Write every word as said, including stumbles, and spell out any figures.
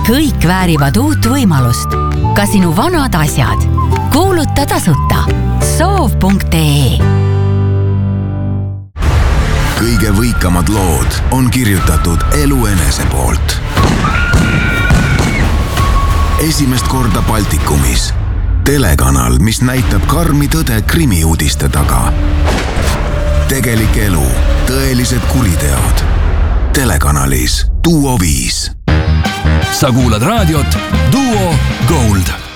kõik väärivad uut võimalust. Ka sinu vanad asjad. Kuuluta tasuta. soov punkt ee. Kõige võikamad lood on kirjutatud Elu Enese poolt. Esimest korda Baltikumis. Telekanal, mis näitab karmi tõde krimiuudiste taga. Tegelik elu, tõelised kuriteod. Telekanalis Duo viis. Sa kuulad raadiot Duo Gold.